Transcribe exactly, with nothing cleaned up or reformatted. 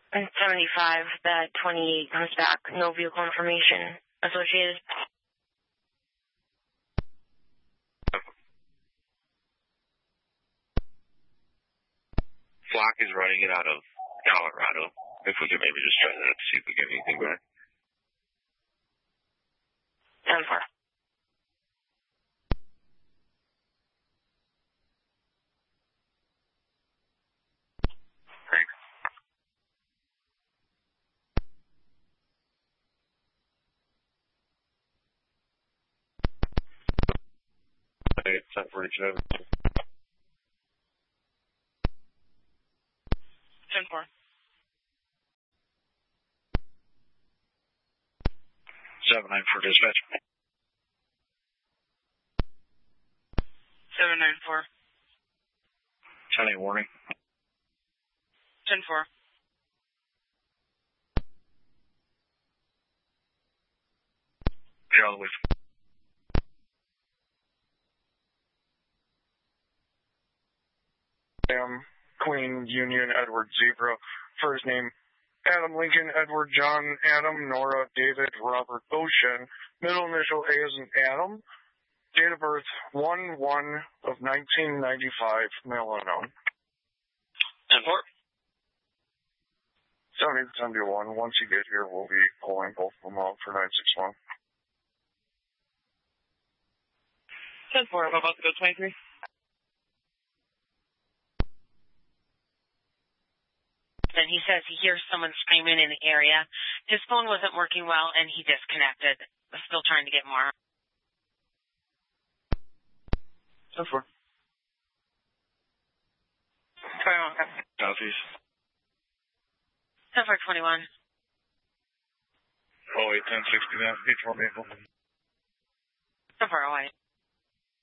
And seventy-five, that twenty-eight comes back. No vehicle information associated. Flock is running it out of Colorado. If we could maybe just try that to see if we get anything back. ten four. Thanks. It's ten forty-seven. ten four. seven nine for dispatch. seven nine four. ten eight warning. ten four. Charlie with. Sam, Queen, Union, Edward, Zebra. First name, Adam Lincoln, Edward, John, Adam, Nora, David, Robert, Ocean. Middle initial A is in Adam. Date of birth, one one of nineteen ninety-five, male unknown. ten four. seventy to ten to one. Once you get here, we'll be pulling both of them out for nine six one. ten four, I'm about to go twenty-three. And he says he hears someone screaming in the area. His phone wasn't working well, and he disconnected. I'm still trying to get more. ten four. twenty-one. Southeast. ten four twenty-one. Oh eight ten sixty-nine. eight four Maple. ten four oh eight.